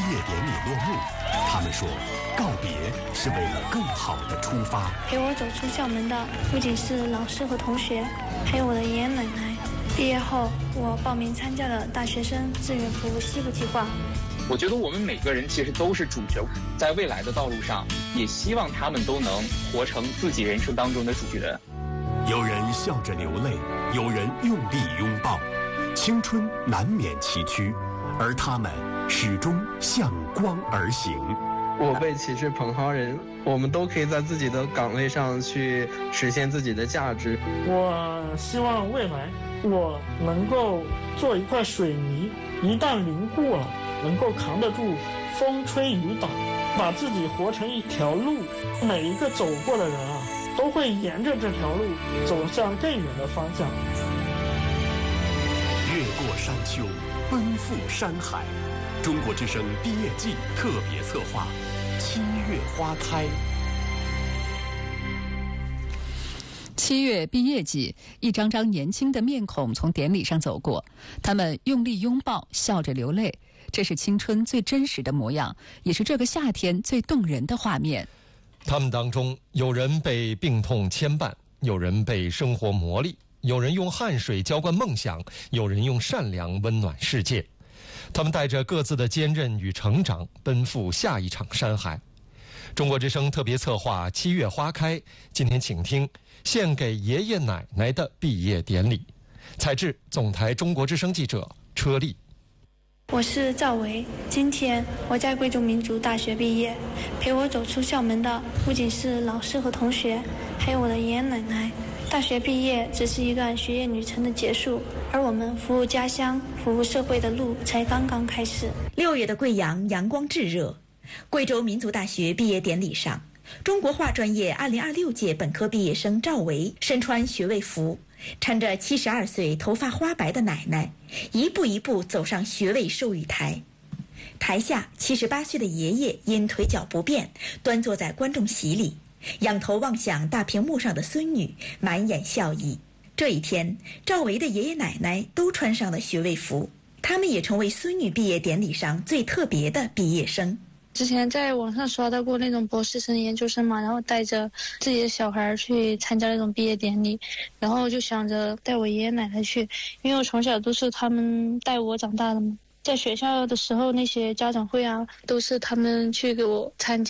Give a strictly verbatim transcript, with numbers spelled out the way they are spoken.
业典礼落幕，他们说，告别是为了更好的出发。 陪我走出校门的不仅是老师和同学，还有我的爷爷奶奶。毕业后，我报名参加了大学生志愿服务西部计划。 我觉得我们每个人其实都是主角，在未来的道路上，也希望他们都能活成自己人生当中的主角。 有人笑着流泪，有人用力拥抱，青春难免崎岖，而他们始终向光而行。 我辈岂是蓬蒿人，我们都可以在自己的岗位上去实现自己的价值。 我希望未来我能够做一块水泥，一旦凝固了，能够扛得住风吹雨打，把自己活成一条路。每一个走过的人啊，都会沿着这条路走向更远的方向。 越过山丘，奔赴山海。中国之声毕业季特别策划，七月花开。 七月毕业季，一张张年轻的面孔从典礼上走过，他们用力拥抱，笑着流泪，这是青春最真实的模样，也是这个夏天最动人的画面。 他们当中，有人被病痛牵绊，有人被生活磨砺，有人用汗水浇灌梦想，有人用善良温暖世界。他们带着各自的坚韧与成长，奔赴下一场山海。中国之声特别策划七月花开，今天请听献给爷爷奶奶的毕业典礼。采制总台中国之声记者车丽。 我是赵维，今天我在贵州民族大学毕业，陪我走出校门的不仅是老师和同学，还有我的爷爷奶奶。大学毕业只是一段学业旅程的结束，而我们服务家乡、服务社会的路才刚刚开始。 六月的贵阳阳光炙热，贵州民族大学毕业典礼上，中国画专业二零二六届本科毕业生赵维身穿学位服，搀着七十二岁头发花白的奶奶，一步一步走上学位授予台。台下七十八岁的爷爷因腿脚不便，端坐在观众席里，仰头望向大屏幕上的孙女，满眼笑意。这一天，赵维的爷爷奶奶都穿上了学位服，他们也成为孙女毕业典礼上最特别的毕业生。 之前在网上刷到过那种博士生、研究生嘛，然后带着自己的小孩去参加那种毕业典礼，然后就想着带我爷爷奶奶去，因为我从小都是他们带我长大的嘛。在学校的时候，那些家长会啊，都是他们去给我参加。